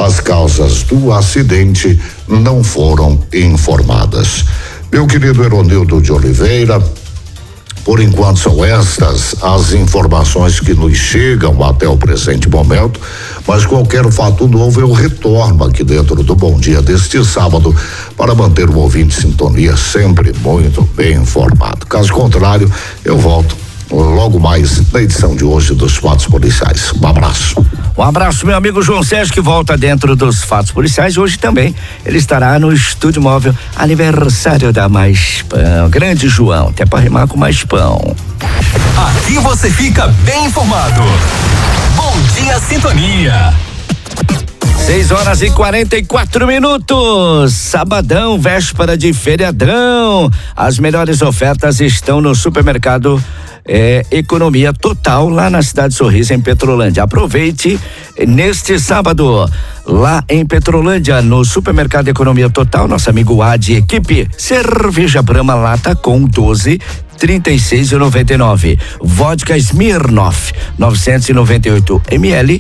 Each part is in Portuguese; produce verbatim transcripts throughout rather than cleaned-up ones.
As causas do acidente não foram informadas. Meu querido Eronildo de Oliveira, por enquanto são estas as informações que nos chegam até o presente momento, mas qualquer fato novo eu retorno aqui dentro do Bom Dia deste sábado para manter o ouvinte em sintonia sempre muito bem informado. Caso contrário, eu volto logo mais na edição de hoje dos Fatos Policiais. Um abraço. Um abraço, meu amigo João Sérgio, que volta dentro dos Fatos Policiais. Hoje também ele estará no Estúdio Móvel, aniversário da Mais Pão. Grande João, até para rimar com Mais Pão. Aqui você fica bem informado. Bom Dia Sintonia. seis horas e quarenta e quatro minutos. Sabadão, véspera de feriadão. As melhores ofertas estão no supermercado É, Economia Total, lá na cidade de Sorriso, em Petrolândia. Aproveite neste sábado, lá em Petrolândia, no supermercado Economia Total, nosso amigo Adi Equipe, cerveja Brahma lata com doze, trinta e seis e noventa e nove. Vodka Smirnoff, novecentos e noventa e oito mililitros,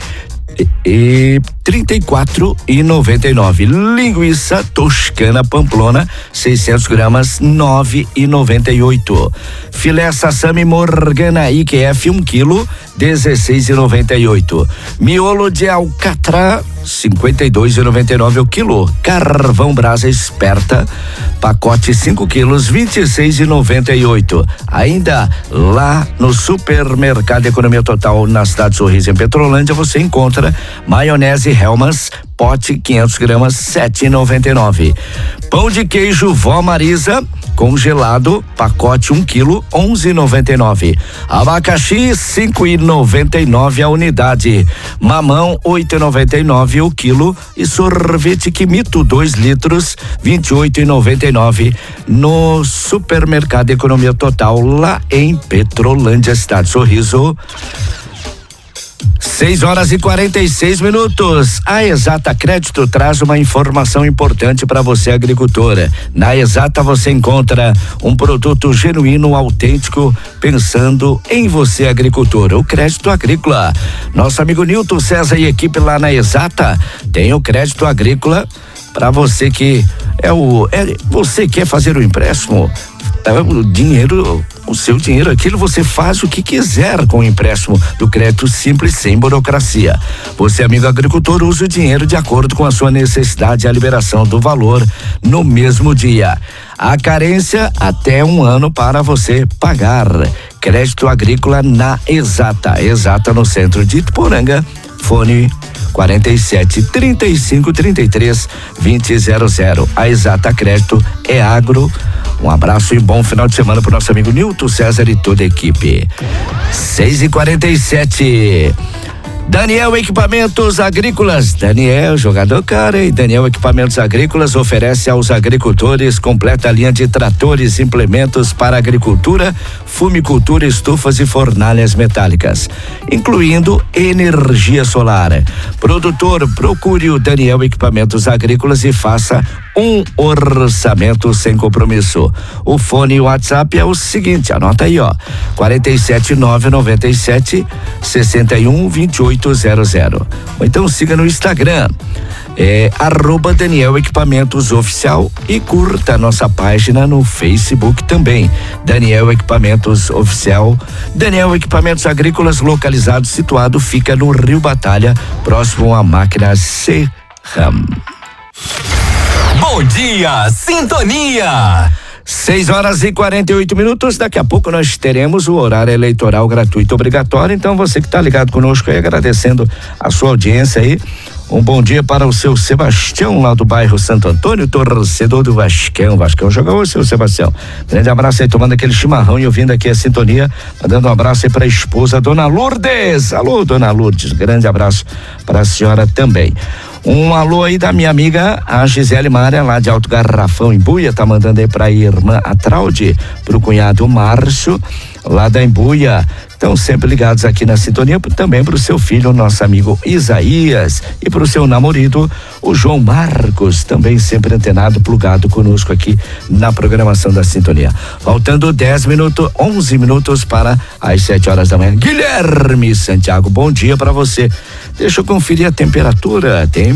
e trinta e quatro e noventa e nove. Linguiça Toscana Pamplona, seiscentos gramas, nove e noventa e oito. Filé Sassami Morgana I Q F um quilo, dezesseis e noventa e oito. Miolo de alcatra, cinquenta e dois e noventa e nove o quilo. Carvão Brasa Esperta, pacote cinco quilos, vinte e seis e noventa e oito. Ainda lá no supermercado Economia Total, na cidade de Sorriso, em Petrolândia, você encontra maionese Hellmann's, pote quinhentos gramas, sete e noventa e nove. Pão de queijo Vó Marisa, congelado, pacote um quilo, onze e noventa e nove. Abacaxi, cinco e noventa e nove a unidade. Mamão, oito e noventa e nove o quilo. E sorvete Quimito, dois litros, vinte e oito e noventa e nove. No supermercado Economia Total, lá em Petrolândia, cidade de Sorriso. seis horas e quarenta e seis minutos. A Exata Crédito traz uma informação importante para você, agricultora. Na Exata você encontra um produto genuíno, autêntico, pensando em você, agricultor. O crédito agrícola. Nosso amigo Nilton César e equipe lá na Exata tem o crédito agrícola para você que é o é, você quer fazer o empréstimo. O dinheiro, o seu dinheiro, aquilo você faz o que quiser com o empréstimo do crédito simples, sem burocracia. Você, amigo agricultor, usa o dinheiro de acordo com a sua necessidade e a liberação do valor no mesmo dia. A carência até um ano para você pagar. Crédito agrícola na Exata. Exata no centro de Ituporanga. Fone quarenta e sete, trinta e cinco, trinta e três, vinte zero zero. A Exata Crédito é agro. Um abraço e bom final de semana pro nosso amigo Nilton César e toda a equipe. seis e quarenta e sete. Daniel Equipamentos Agrícolas. Daniel, jogador cara, e Daniel Equipamentos Agrícolas oferece aos agricultores completa linha de tratores, implementos para agricultura, fumicultura, estufas e fornalhas metálicas, incluindo energia solar. Produtor, procure o Daniel Equipamentos Agrícolas e faça um orçamento sem compromisso. O fone e o WhatsApp é o seguinte, anota aí, ó, quarenta e sete, nove noventa e sete, sessenta e um, vinte e oito zero zero. Ou então siga no Instagram, é arroba Daniel Equipamentos Oficial, e curta a nossa página no Facebook também, Daniel Equipamentos Oficial. Daniel Equipamentos Agrícolas, localizado, situado, fica no Rio Batalha, próximo à máquina Serram. Bom Dia Sintonia. seis horas e quarenta e oito minutos. Daqui a pouco nós teremos o horário eleitoral gratuito obrigatório. Então você que está ligado conosco aí, agradecendo a sua audiência aí. Um bom dia para o seu Sebastião, lá do bairro Santo Antônio, torcedor do Vascão. Vascão joga hoje, seu Sebastião. Grande abraço aí, tomando aquele chimarrão e ouvindo aqui a sintonia. Dando um abraço aí para a esposa, Dona Lourdes. Alô, Dona Lourdes. Grande abraço para a senhora também. Um alô aí da minha amiga, a Gisele Maria, lá de Alto Garrafão, em Buia, tá mandando aí pra irmã Atraude, pro cunhado Márcio, lá da Embuia. Estão sempre ligados aqui na sintonia, também pro seu filho, nosso amigo Isaías, e pro seu namorado, o João Marcos, também sempre antenado, plugado conosco aqui na programação da sintonia. Faltando dez minutos, onze minutos para as sete horas da manhã. Guilherme Santiago, bom dia para você. Deixa eu conferir a temperatura. Tem